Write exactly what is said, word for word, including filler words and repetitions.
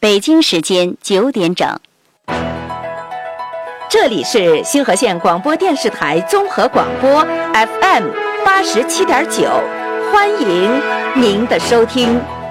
北京时间九点整。 这里是星河县广播电视台综合广播 F M 八十七点九，欢迎您的收听。